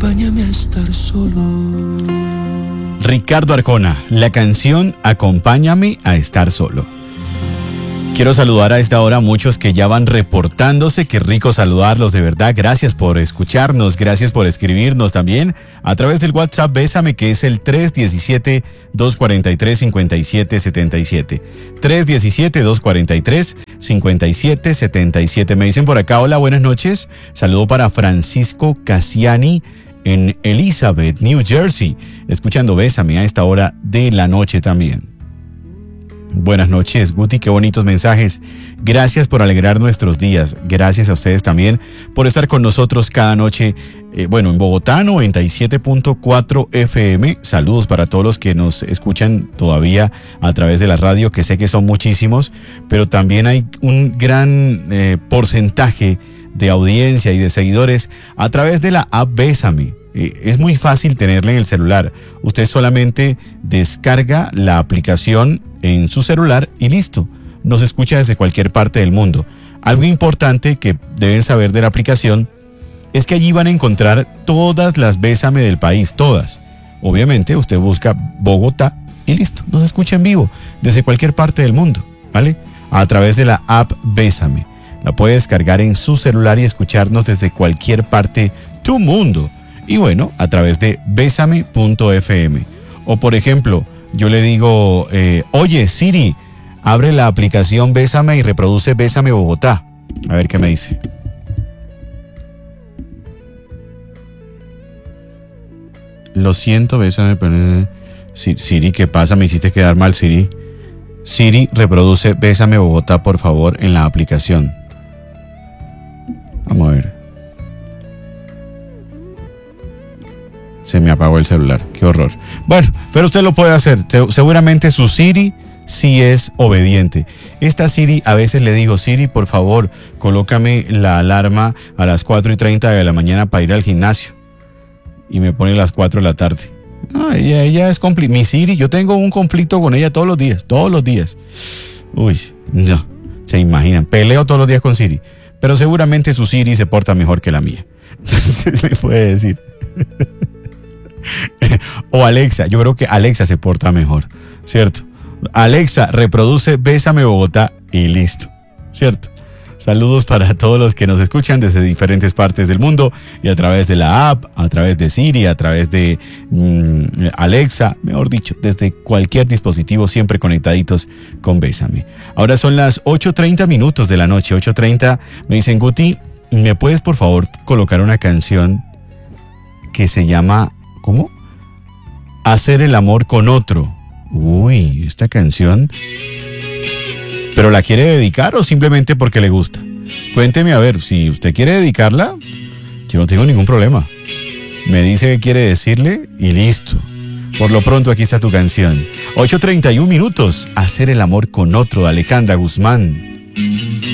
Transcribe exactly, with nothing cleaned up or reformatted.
acompáñame a estar solo. Ricardo Arjona, la canción Acompáñame a estar solo. Quiero saludar a esta hora a muchos que ya van reportándose. Qué rico saludarlos, de verdad. Gracias por escucharnos, gracias por escribirnos también a través del WhatsApp Bésame, que es el tres uno siete, dos cuatro tres, cinco siete siete siete. tres uno siete, dos cuatro tres, cinco siete siete siete. Me dicen por acá, hola, buenas noches. Saludo para Francisco Cassiani en Elizabeth, New Jersey, escuchando Bésame a esta hora de la noche también. Buenas noches, Guti, qué bonitos mensajes. Gracias por alegrar nuestros días. Gracias a ustedes también por estar con nosotros cada noche. Eh, bueno, en Bogotá, noventa y siete punto cuatro F M. Saludos para todos los que nos escuchan todavía a través de la radio, que sé que son muchísimos, pero también hay un gran eh, porcentaje de audiencia y de seguidores a través de la app Bésame. Es muy fácil tenerla en el celular. Usted solamente descarga la aplicación en su celular y listo. Nos escucha desde cualquier parte del mundo. Algo importante que deben saber de la aplicación es que allí van a encontrar todas las Bésame del país, todas. Obviamente usted busca Bogotá y listo. Nos escucha en vivo desde cualquier parte del mundo, ¿vale? A través de la app Bésame. La puede descargar en su celular y escucharnos desde cualquier parte del mundo. Y bueno, a través de bésame punto f m. O por ejemplo, yo le digo, eh, oye Siri, abre la aplicación Bésame y reproduce Bésame Bogotá. A ver qué me dice. Lo siento, Bésame. Pero... Siri, ¿qué pasa? Me hiciste quedar mal, Siri. Siri, reproduce Bésame Bogotá, por favor, en la aplicación. Vamos a ver. Se me apagó el celular, qué horror. Bueno, pero usted lo puede hacer. Seguramente su Siri sí es obediente. Esta Siri, a veces le digo, Siri, por favor, colócame la alarma a las cuatro y treinta de la mañana para ir al gimnasio. Y me pone a las cuatro de la tarde. Ah, ella, ella es compli- Mi Siri, yo tengo un conflicto con ella todos los días, todos los días. Uy, no, se imaginan. Peleo todos los días con Siri. Pero seguramente su Siri se porta mejor que la mía. Entonces le puede decir... O Alexa, yo creo que Alexa se porta mejor, ¿cierto? Alexa, reproduce Bésame Bogotá y listo, ¿cierto? Saludos para todos los que nos escuchan desde diferentes partes del mundo y a través de la app, a través de Siri, a través de mmm, Alexa, mejor dicho, desde cualquier dispositivo, siempre conectaditos con Bésame. Ahora son las ocho treinta minutos de la noche, ocho treinta. Me dicen, Guti, ¿me puedes por favor colocar una canción que se llama... ¿Cómo? Hacer el amor con otro. Uy, esta canción. ¿Pero la quiere dedicar o simplemente porque le gusta? Cuénteme a ver, si usted quiere dedicarla, yo no tengo ningún problema. Me dice que quiere decirle y listo. Por lo pronto aquí está tu canción. ocho treinta y uno minutos. Hacer el amor con otro, de Alejandra Guzmán.